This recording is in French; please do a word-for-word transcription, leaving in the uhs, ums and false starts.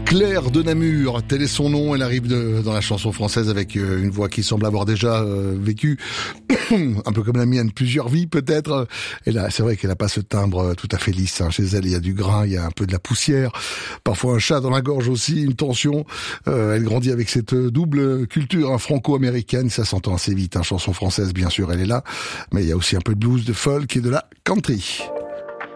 Claire de Namur, tel est son nom. Elle arrive de, dans la chanson française avec euh, une voix qui semble avoir déjà euh, vécu, un peu comme la mienne, plusieurs vies peut-être. Et là, c'est vrai qu'elle n'a pas ce timbre tout à fait lisse. Hein. Chez elle, il y a du grain, il y a un peu de la poussière, parfois un chat dans la gorge aussi, une tension. Euh, elle grandit avec cette double culture hein, franco-américaine. Ça s'entend assez vite. Hein. Chanson française, bien sûr, elle est là. Mais il y a aussi un peu de blues, de folk et de la country.